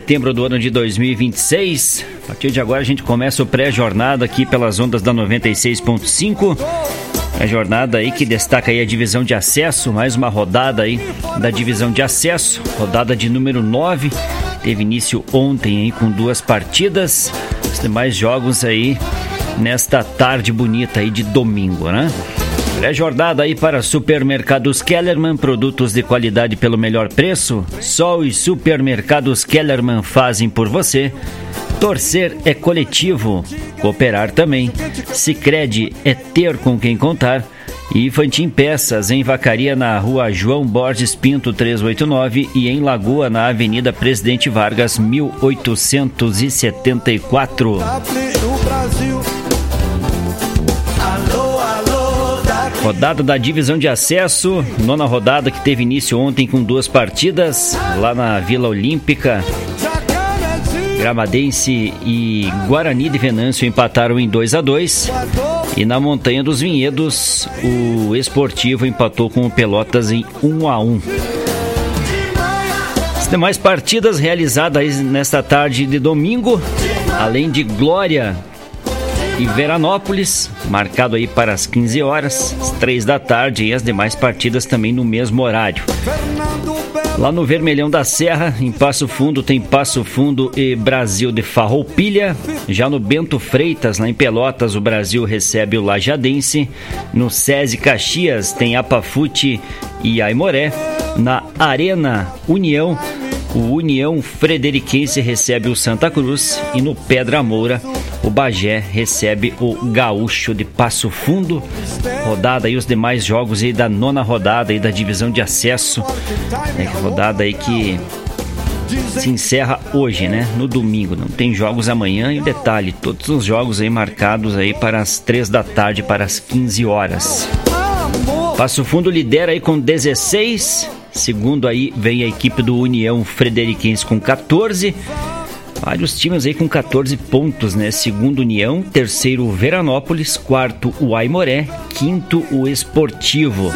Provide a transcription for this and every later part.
setembro do ano de 2026. A partir de agora a gente começa o pré-jornada aqui pelas ondas da 96.5. A jornada aí que destaca aí a divisão de acesso, mais uma rodada aí da divisão de acesso, rodada de número 9, teve início ontem aí com 2 partidas, os demais jogos aí nesta tarde bonita aí de domingo, né? Pré-jornada aí para Supermercados Kellerman, produtos de qualidade pelo melhor preço, só os Supermercados Kellerman fazem por você. Torcer é coletivo, cooperar também. Sicredi é ter com quem contar. E Infantim Peças, em Vacaria, na rua João Borges Pinto 389 e em Lagoa, na Avenida Presidente Vargas 1874. Rodada da divisão de acesso, 9ª rodada que teve início ontem com 2 partidas lá na Vila Olímpica. Gramadense e Guarani de Venâncio empataram em 2-2 e na Montanha dos Vinhedos o Esportivo empatou com o Pelotas em 1-1. As demais partidas realizadas nesta tarde de domingo, além de Glória e Veranópolis, marcado aí para as 15 horas, às 3 da tarde, e as demais partidas também no mesmo horário. Lá no Vermelhão da Serra, em Passo Fundo, tem Passo Fundo e Brasil de Farroupilha. Já no Bento Freitas, lá em Pelotas, o Brasil recebe o Lajadense. No SESI Caxias, tem Apafute e Aimoré. Na Arena União, o União Frederiquense recebe o Santa Cruz. E no Pedra Moura, o Bagé recebe o Gaúcho de Passo Fundo. Rodada aí, os demais jogos aí da 9ª rodada aí da divisão de acesso. Rodada aí que se encerra hoje, né? No domingo. Não tem jogos amanhã. E detalhe, todos os jogos aí marcados aí para as 3 da tarde, para as 15 horas. Passo Fundo lidera aí com 16. Segundo aí vem a equipe do União Frederiquense com 14. Vários times aí com 14 pontos, né? Segundo União, terceiro Veranópolis, quarto o Aimoré, quinto o Esportivo.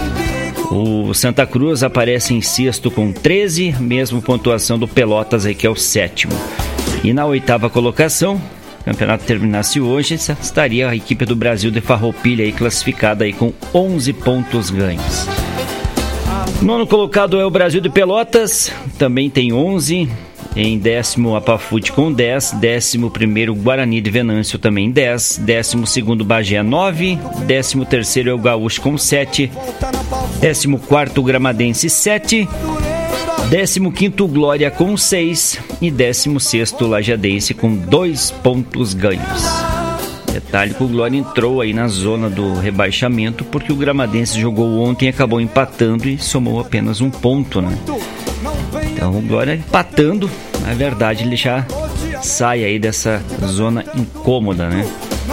O Santa Cruz aparece em sexto com 13, mesma pontuação do Pelotas aí, que é o 7º. E na 8ª colocação, o campeonato terminasse hoje, estaria a equipe do Brasil de Farroupilha aí classificada aí com 11 pontos ganhos. 9º colocado é o Brasil de Pelotas, também tem 11. Em 10º, Apafute com 10. 11º, Guarani de Venâncio também 10. 12º, Bagé 9. 13º é o Gaúcho com 7. 14º, Gramadense 7. 15º, Glória com 6. E 16º, Lajadense com 2 pontos ganhos. Detalhe que o Glória entrou aí na zona do rebaixamento porque o Gramadense jogou ontem e acabou empatando e somou apenas 1 ponto, né? Então o Glória empatando, na verdade ele já sai aí dessa zona incômoda, né?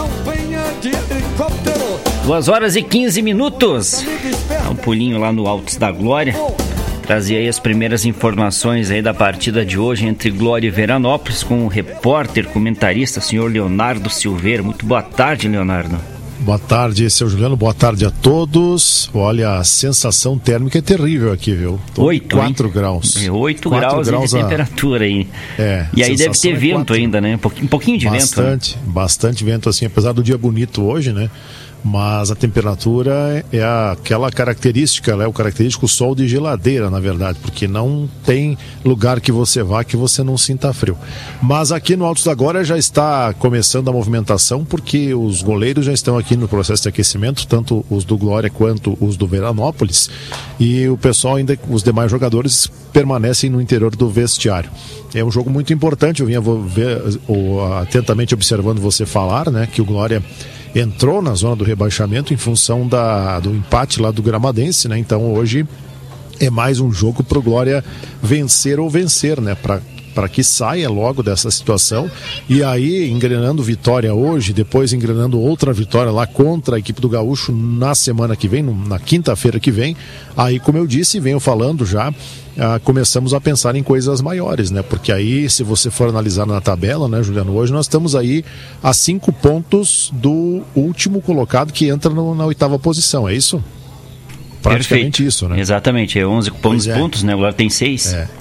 2h15. Dá um pulinho lá no Altos da Glória. Trazer aí as primeiras informações aí da partida de hoje entre Glória e Veranópolis com o repórter, comentarista, senhor Leonardo Silveira. Muito boa tarde, Leonardo. Boa tarde, seu Juliano, boa tarde a todos. Olha, a sensação térmica é terrível aqui, viu? 4 graus. 8 graus de temperatura aí. E aí deve ter vento ainda, né? Um pouquinho de vento. Bastante vento, assim, apesar do dia bonito hoje, né? Mas a temperatura é aquela característica, né? O característico sol de geladeira, na verdade, porque não tem lugar que você vá que você não sinta frio. Mas aqui no Altos da Glória já está começando a movimentação, porque os goleiros já estão aqui no processo de aquecimento, tanto os do Glória quanto os do Veranópolis, e o pessoal ainda, os demais jogadores permanecem no interior do vestiário. É um jogo muito importante, eu vinha atentamente observando você falar, né, que o Glória entrou na zona do rebaixamento em função do empate lá do Gramadense, né? Então hoje é mais um jogo pro Glória vencer ou vencer, né? Para que saia logo dessa situação, e aí engrenando vitória hoje, depois engrenando outra vitória lá contra a equipe do Gaúcho na semana que vem, na quinta-feira que vem, aí, como eu disse, venho falando já, começamos a pensar em coisas maiores, né? Porque aí, se você for analisar na tabela, né, Juliano, hoje nós estamos aí a 5 pontos do último colocado que entra na 8ª posição, é isso? Praticamente. Perfeito. Isso, né? Exatamente, é 11 pontos, né? Agora tem 6.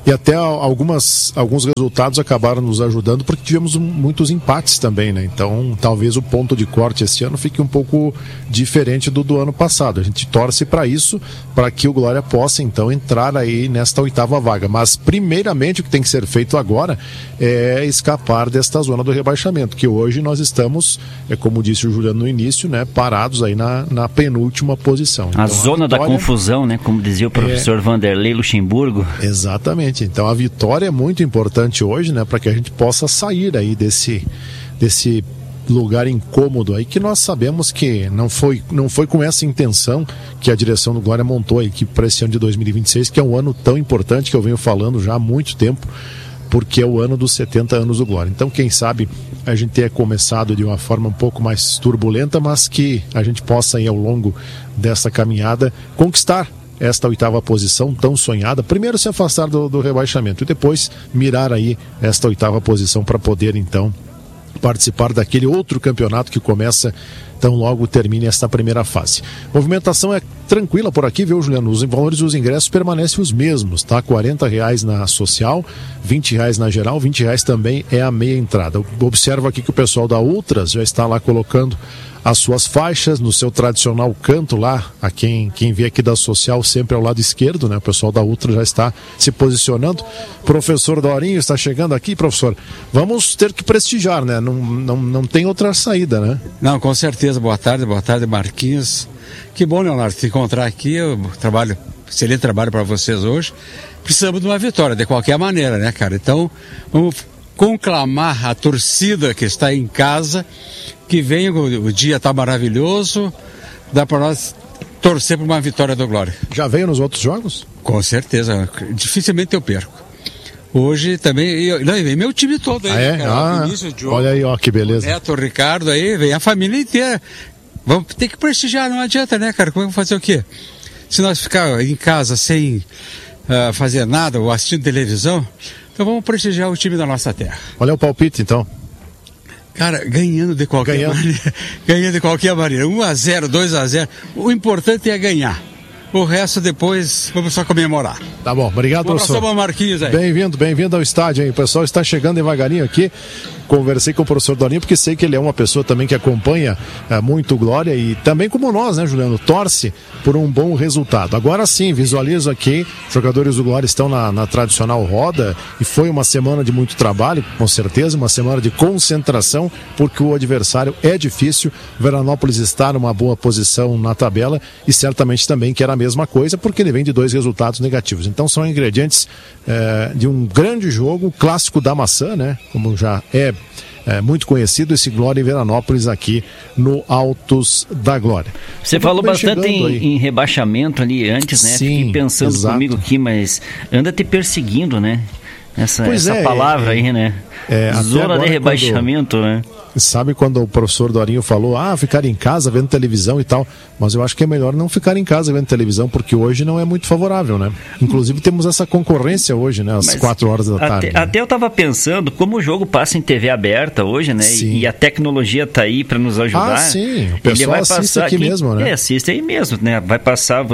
E até alguns resultados acabaram nos ajudando, porque tivemos muitos empates também, né? Então, talvez o ponto de corte esse ano fique um pouco diferente do ano passado. A gente torce para isso, para que o Glória possa, então, entrar aí nesta 8ª vaga. Mas, primeiramente, o que tem que ser feito agora é escapar desta zona do rebaixamento, que hoje nós estamos, como disse o Juliano no início, né, parados aí na penúltima posição. A zona da confusão, né? Como dizia o professor Vanderlei Luxemburgo. Exatamente. Então a vitória é muito importante hoje, né, para que a gente possa sair aí desse lugar incômodo aí, que nós sabemos que não foi com essa intenção que a direção do Glória montou a equipe para esse ano de 2026, que é um ano tão importante que eu venho falando já há muito tempo, porque é o ano dos 70 anos do Glória. Então, quem sabe a gente tenha começado de uma forma um pouco mais turbulenta, mas que a gente possa aí ao longo dessa caminhada conquistar esta 8ª posição tão sonhada, primeiro se afastar do rebaixamento e depois mirar aí esta 8ª posição para poder então participar daquele outro campeonato que começa tão logo termine esta primeira fase. Movimentação é tranquila por aqui, viu, Juliano? Os valores dos ingressos permanecem os mesmos, tá? R$40 na social, R$20 na geral, R$20 também é a meia entrada. Eu observo aqui que o pessoal da Ultras já está lá colocando as suas faixas no seu tradicional canto lá, a quem vê aqui da social sempre ao lado esquerdo, né? O pessoal da Ultra já está se posicionando. Professor Dorinho está chegando aqui, professor. Vamos ter que prestigiar, né? Não tem outra saída, né? Não, com certeza. Boa tarde, Marquinhos. Que bom, Leonardo, te encontrar aqui. Excelente trabalho para vocês hoje. Precisamos de uma vitória, de qualquer maneira, né, cara? Então, vamos conclamar a torcida que está em casa, que venha, o dia está maravilhoso, dá para nós torcer por uma vitória do Glória. Já veio nos outros jogos? Com certeza, dificilmente eu perco. Hoje também, vem meu time todo aí, cara, olha aí, ó, que beleza. Neto, o Ricardo aí, vem a família inteira. Vamos ter que prestigiar, não adianta, né, cara? Como fazer o quê? Se nós ficar em casa sem fazer nada ou assistindo televisão, então vamos prestigiar o time da nossa terra. Olha o palpite, então. Cara, ganhando de qualquer maneira. Ganhando de qualquer maneira. 1-0, 2-0. O importante é ganhar. O resto depois vamos só comemorar. Tá bom, obrigado, professor. Marquinhos aí. Bem-vindo ao estádio, hein? O pessoal está chegando devagarinho aqui. Conversei com o professor Dorinho, porque sei que ele é uma pessoa também que acompanha muito Glória e também como nós, né, Juliano? Torce por um bom resultado. Agora sim, visualizo aqui, os jogadores do Glória estão na tradicional roda e foi uma semana de muito trabalho, com certeza, uma semana de concentração, porque o adversário é difícil. Veranópolis está numa boa posição na tabela e certamente também quer a mesma coisa, porque ele vem de 2 resultados negativos. Então são ingredientes de um grande jogo, clássico da maçã, né? Como já é muito conhecido esse Glória e Veranópolis aqui no Altos da Glória. Você falou bastante em rebaixamento ali antes, né? Sim, fiquei pensando comigo aqui, mas anda te perseguindo, né? Essa palavra aí, né? Zona de rebaixamento, né? Sabe quando o professor Dorinho falou, ficar em casa vendo televisão e tal, mas eu acho que é melhor não ficar em casa vendo televisão, porque hoje não é muito favorável, né? Inclusive temos essa concorrência hoje, né? Às 4 horas da tarde. Até eu tava pensando, como o jogo passa em TV aberta hoje, né? E a tecnologia tá aí para nos ajudar. Sim, o pessoal vai assiste aqui mesmo, né? Assiste aí mesmo, né? Vai passar,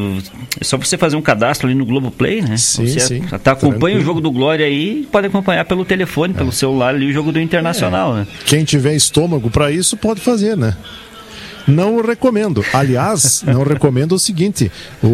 é só você fazer um cadastro ali no Globoplay, né? Sim. Acompanha o jogo do Glória aí, pode acompanhar pelo telefone, pelo celular ali o jogo do Internacional, né? Quem tiver estômago para isso pode fazer, né? Não recomendo. Aliás, não recomendo o seguinte,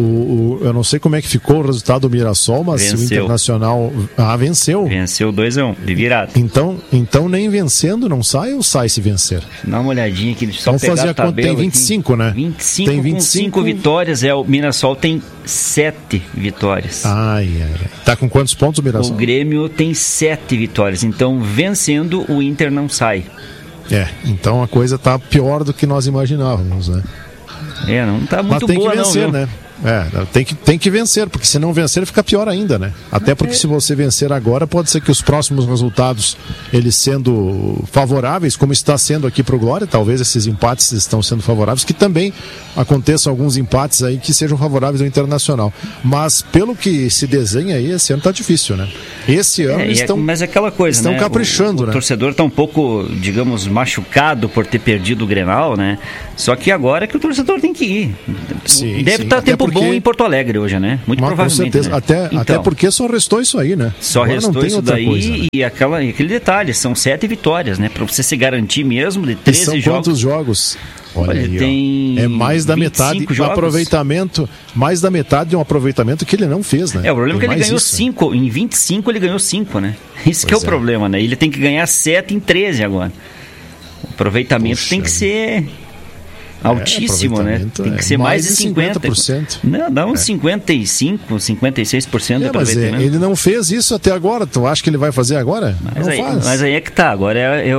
eu não sei como é que ficou o resultado do Mirassol, mas venceu. O Internacional venceu. Venceu 2-1, de virada. Então nem vencendo não sai ou sai se vencer? Dá uma olhadinha aqui, só vamos fazer a conta, tem 25, aqui, né? 25 tem 25 com 5 vitórias, o Mirassol tem 7 vitórias. Tá com quantos pontos o Mirassol? O Grêmio tem 7 vitórias, então vencendo o Inter não sai. Então a coisa tá pior do que nós imaginávamos, né? Não tá muito boa, não. Mas tem que vencer, né? Tem que vencer, porque se não vencer fica pior ainda, né? Até porque se você vencer agora, pode ser que os próximos resultados, eles sendo favoráveis, como está sendo aqui pro Glória, talvez esses empates estão sendo favoráveis, que também aconteçam alguns empates aí que sejam favoráveis ao Internacional. Mas pelo que se desenha aí, esse ano tá difícil, né? Esse ano mas é aquela coisa, estão caprichando, né? O torcedor tá um pouco, digamos, machucado por ter perdido o Grenal, né? Só que agora é que o torcedor tem que ir. Deve estar tempo bom em Porto Alegre hoje, né? Muito provavelmente. Com certeza. Né? Até porque só restou isso aí, né? Só agora restou isso daí coisa, né? E aquele detalhe, são 7 vitórias, né? Para você se garantir mesmo de 13 jogos. São quantos jogos? Olha aí, tem é mais da metade do aproveitamento, mais da metade de um aproveitamento que ele não fez, né? O problema é que ele ganhou 5, em 25 ele ganhou 5, né? Isso que é o problema, né? Ele tem que ganhar 7 em 13 agora. O aproveitamento tem que ser altíssimo, né? Tem que ser mais de 50%. Não, 55%, 56% de aproveitamento. Mas ele não fez isso até agora. Tu acha que ele vai fazer agora? Mas aí é que tá. Agora é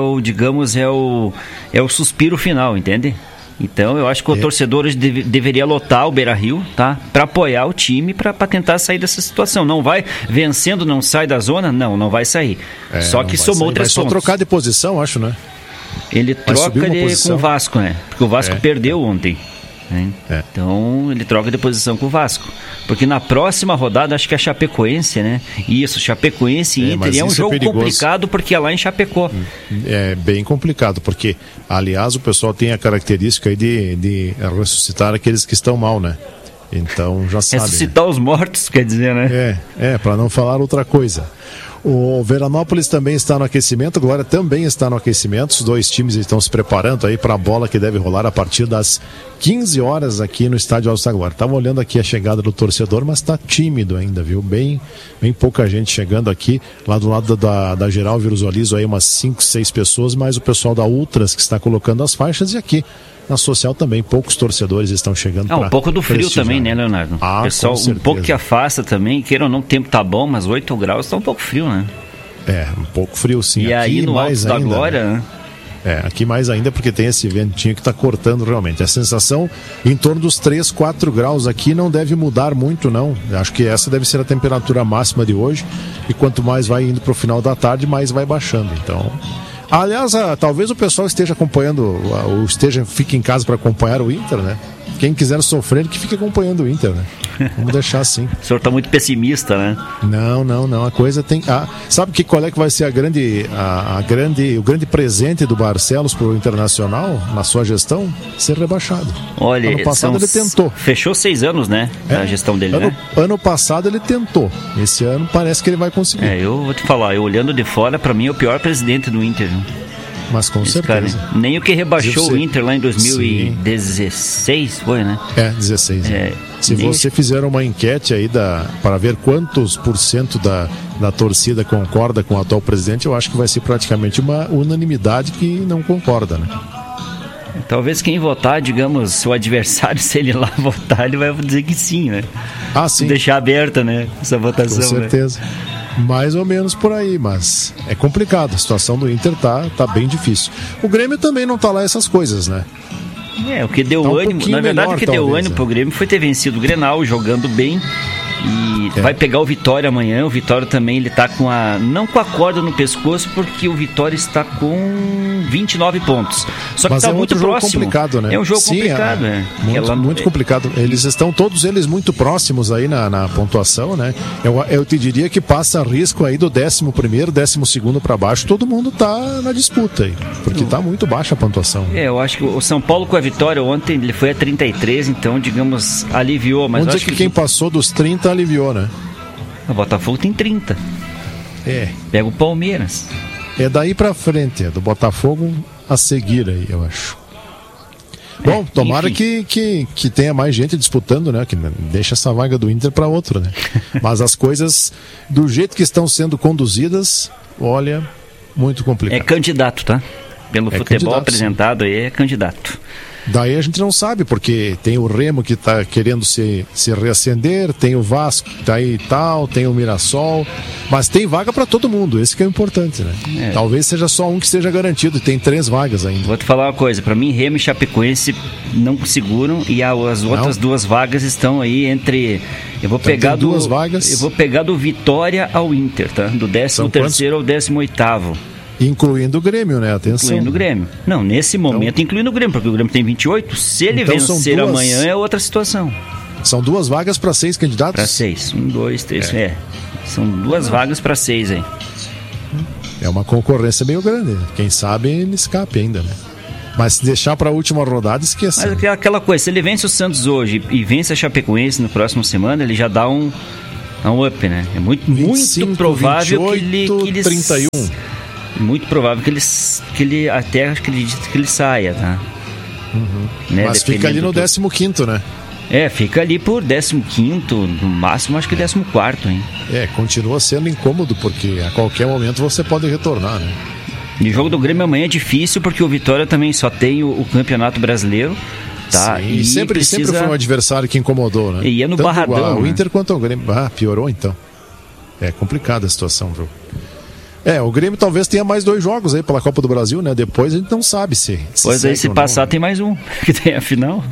o suspiro final, entende? Então eu acho que o torcedor deveria lotar o Beira-Rio, tá? Para apoiar o time, para tentar sair dessa situação. Não vai vencendo, não sai da zona? Não vai sair. Só que somou 3 pontos. Vai só trocar de posição, acho, né? Ele troca com o Vasco, né? Porque o Vasco perdeu ontem. Né? Então ele troca de posição com o Vasco. Porque na próxima rodada, acho que é Chapecoense, né? Isso, Chapecoense e Inter. É um jogo complicado porque é lá em Chapecó. É bem complicado, porque, aliás, o pessoal tem a característica aí de ressuscitar aqueles que estão mal, né? Então já sabe. Ressuscitar os mortos, quer dizer, né? Para não falar outra coisa. O Veranópolis também está no aquecimento, a Glória também está no aquecimento. Os dois times estão se preparando aí para a bola que deve rolar a partir das 15 horas aqui no estádio Alça Glória. Estava olhando aqui a chegada do torcedor, mas está tímido ainda, viu? Bem pouca gente chegando aqui. Lá do lado da Geral Virusolizo aí umas 5, 6 pessoas, mais o pessoal da Ultras que está colocando as faixas, e aqui na Social também, poucos torcedores estão chegando. Um pouco do frio também, né, Leonardo? O pessoal um pouco que afasta também, queira ou não, o tempo tá bom, mas 8 graus tá um pouco frio, né? Um pouco frio sim. E aqui aí no Alto da Glória, né? Aqui mais ainda porque tem esse ventinho que está cortando realmente. A sensação em torno dos 3, 4 graus aqui não deve mudar muito, não. Acho que essa deve ser a temperatura máxima de hoje, e quanto mais vai indo para o final da tarde, mais vai baixando. Então... Aliás, talvez o pessoal esteja acompanhando, fique em casa para acompanhar o Inter, né? Quem quiser sofrer, que fique acompanhando o Inter, né? Vamos deixar assim. O senhor está muito pessimista, né? Não. A coisa tem... sabe qual é que vai ser o grande presente do Barcelos para o Internacional, na sua gestão? Ser rebaixado. Olha, ano passado ele tentou. Fechou 6 anos, né? A gestão dele, né? Ano passado ele tentou. Esse ano parece que ele vai conseguir. Eu vou te falar, olhando de fora, para mim é o pior presidente do Inter, né? Mas com certeza. Cara, nem o que rebaixou o Inter lá em 2016 foi, né? 16. Se você fizer uma enquete aí para ver quantos % da torcida concorda com o atual presidente, eu acho que vai ser praticamente uma unanimidade que não concorda, né? Talvez quem votar, digamos, se o adversário, se ele lá votar, ele vai dizer que sim, né? Sim. Deixar aberta, né? Essa votação. Com certeza. Né? Mais ou menos por aí, mas é complicado. A situação do Inter tá bem difícil. O Grêmio também não tá lá essas coisas, né? O que deu ânimo, na verdade, o que deu ânimo pro Grêmio foi ter vencido o Grenal, jogando bem. E vai pegar o Vitória amanhã. O Vitória também, ele tá não com a corda no pescoço, porque o Vitória está com 29 pontos. Só que tá muito próximo. Complicado, né? É um jogo complicado, Muito complicado. Eles estão todos eles muito próximos aí na pontuação, né? Eu te diria que passa risco aí do 11º, 12º para baixo. Todo mundo tá na disputa aí, porque tá muito baixa a pontuação. Eu acho que o São Paulo com a vitória ontem, ele foi a 33, então, digamos, aliviou. Mas vamos dizer que quem passou dos 30 aliviou, né? O Botafogo tem 30. Pega o Palmeiras. Daí pra frente, do Botafogo a seguir aí, eu acho. Bom, tomara que tenha mais gente disputando, né? Que deixa essa vaga do Inter para outro, né? Mas as coisas, do jeito que estão sendo conduzidas, olha, muito complicado. É candidato, tá? Pelo futebol apresentado aí, é candidato. Daí a gente não sabe, porque tem o Remo que está querendo se reacender, tem o Vasco que está aí e tal, tem o Mirassol, mas tem vaga para todo mundo, esse que é o importante, né? Talvez seja só um que esteja garantido, e tem 3 vagas ainda. Vou te falar uma coisa, para mim Remo e Chapecoense não seguram, e as outras 2 vagas estão aí entre... Eu vou pegar duas vagas. Eu vou pegar do Vitória ao Inter, tá? Do 13º ao 18º. Incluindo o Grêmio, né? Atenção. Incluindo o Grêmio. Não, nesse momento incluindo o Grêmio, porque o Grêmio tem 28. Se ele vencer amanhã é outra situação. São 2 vagas para 6 candidatos? Para 6. 1, 2, 3. São 2 vagas para 6 aí. É uma concorrência meio grande. Quem sabe ele escape ainda, né? Mas se deixar para a última rodada, esqueça. Mas aquela coisa, se ele vence o Santos hoje e vence a Chapecoense no próximo semana, ele já dá um up, né? É muito 25, provável 28, que ele 31. Muito provável que ele até acredito que ele saia, tá? Né? Mas fica ali no 15º, né? Fica ali por 15º, no máximo acho que 14º, hein? Continua sendo incômodo, porque a qualquer momento você pode retornar, né? E o jogo do Grêmio amanhã é difícil, porque o Vitória também só tem o Campeonato Brasileiro, tá? Sim, e sempre foi um adversário que incomodou, né? E ia no tanto Barradão, o né? Inter quanto o Grêmio. Piorou então. É complicada a situação, viu? O Grêmio talvez tenha mais 2 jogos aí pela Copa do Brasil, né? Depois a gente não sabe se pois aí, se passar, tem mais um, que tem a final.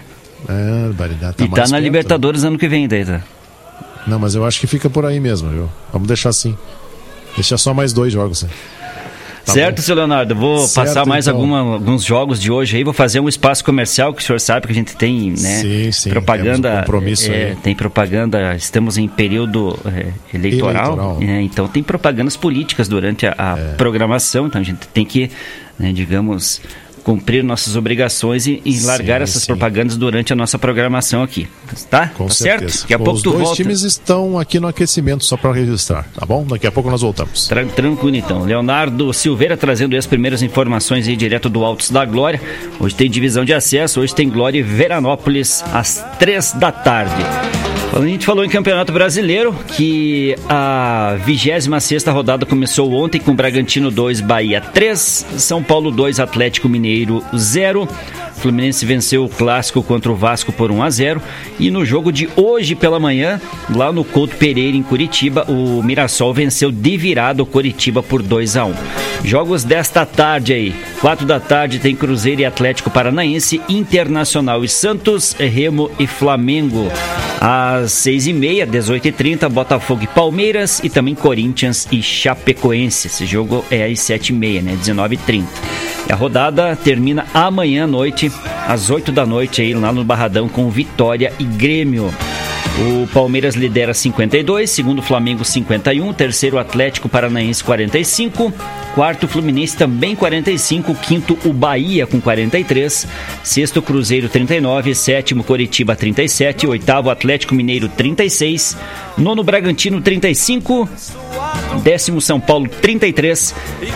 Tá e tá na perto, Libertadores, né? Ano que vem, daí, tá? Não, mas eu acho que fica por aí mesmo, viu? Vamos deixar assim. Deixar só mais 2 jogos, né? Certo, seu Leonardo, vou passar mais alguns jogos de hoje aí, vou fazer um espaço comercial, que o senhor sabe que a gente tem, né? Sim, propaganda, um compromisso aí. Tem propaganda, estamos em período eleitoral. Então tem propagandas políticas durante a programação, então a gente tem que, né, digamos, cumprir nossas obrigações e largar essas propagandas durante a nossa programação aqui, tá? Com certeza. Certo? Daqui a pouco tu volta. Os 2 times estão aqui no aquecimento, só para registrar, tá bom? Daqui a pouco nós voltamos. Tranquilo então. Leonardo Silveira trazendo as primeiras informações aí direto do Altos da Glória. Hoje tem divisão de acesso, hoje tem Glória e Veranópolis às 3 da tarde. A gente falou em Campeonato Brasileiro, que a 26ª rodada começou ontem com Bragantino 2, Bahia 3, São Paulo 2, Atlético Mineiro 0. Fluminense venceu o clássico contra o Vasco por 1-0. E no jogo de hoje pela manhã, lá no Couto Pereira, em Curitiba, o Mirassol venceu de virada o Coritiba por 2-1. Jogos desta tarde aí. 4 da tarde tem Cruzeiro e Atlético Paranaense, Internacional e Santos, Remo e Flamengo. Às 6h30, 18h30, Botafogo e Palmeiras e também Corinthians e Chapecoense. Esse jogo é às 7h30, né? 19h30. E a rodada termina amanhã à noite, às 8 da noite, aí, lá no Barradão, com Vitória e Grêmio. O Palmeiras lidera 52, segundo Flamengo 51, terceiro Atlético Paranaense 45, quarto Fluminense também 45, quinto o Bahia com 43, sexto Cruzeiro 39, sétimo Coritiba 37, oitavo Atlético Mineiro 36, nono Bragantino 35, décimo São Paulo 33,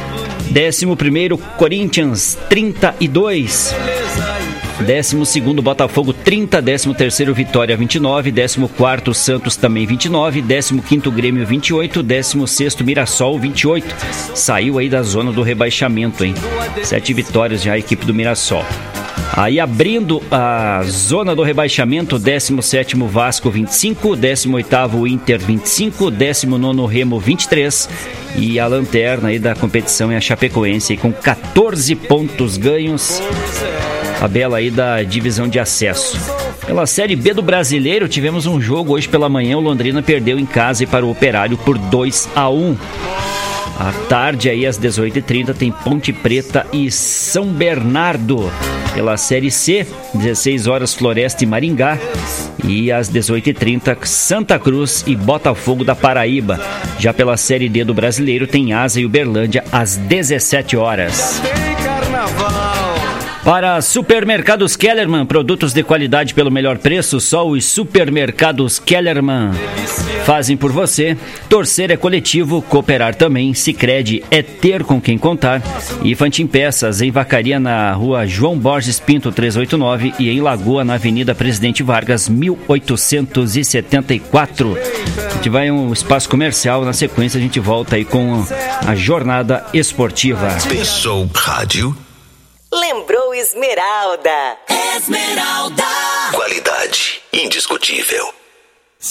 11º Corinthians 32, 12º Botafogo 30, 13º Vitória 29, 14º Santos também 29, 15º Grêmio 28, 16º Mirassol 28. Saiu aí da zona do rebaixamento, hein? 7 vitórias já a equipe do Mirassol. Aí abrindo a zona do rebaixamento, 17º Vasco 25, 18º Inter 25, 19º Remo 23 e a lanterna aí da competição é a Chapecoense com 14 pontos ganhos. Tabela aí da divisão de acesso. Pela Série B do Brasileiro, tivemos um jogo hoje pela manhã. O Londrina perdeu em casa e para o Operário por 2-1. À tarde, aí às 18h30, tem Ponte Preta e São Bernardo. Pela Série C, 16 horas, Floresta e Maringá. E às 18h30, Santa Cruz e Botafogo da Paraíba. Já pela Série D do Brasileiro, tem Asa e Uberlândia às 17 horas. Para Supermercados Kellerman, produtos de qualidade pelo melhor preço, só os Supermercados Kellerman fazem por você. Torcer é coletivo, cooperar também. Sicredi é ter com quem contar. E Fantin Peças, em Vacaria, na rua João Borges Pinto 389 e em Lagoa, na Avenida Presidente Vargas 1874. A gente vai a um espaço comercial, na sequência a gente volta aí com a jornada esportiva. Pensou rádio? Lembrou Esmeralda. Esmeralda. Qualidade indiscutível.